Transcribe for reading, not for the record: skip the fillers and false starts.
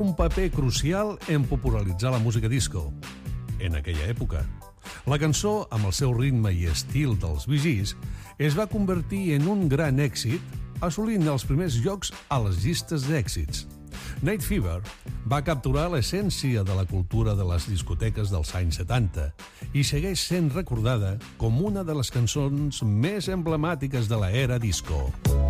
un paper crucial en popularitzar la música disco en aquella època. La cançó, amb el seu ritme i estil dels Bee Gees, es va convertir en un gran èxit, assolint els primers llocs a les llistes d'èxits. Night Fever va capturar l'essència de la cultura de les discoteques dels anys 70 i segueix sent recordada com una de les cançons més emblemàtiques de l'era disco.